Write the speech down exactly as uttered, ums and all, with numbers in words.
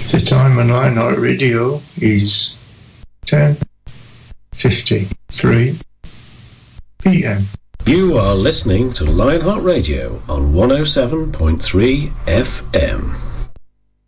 The time on Lionheart Radio is ten fifty-three p m. You are listening to Lionheart Radio on one oh seven point three F M.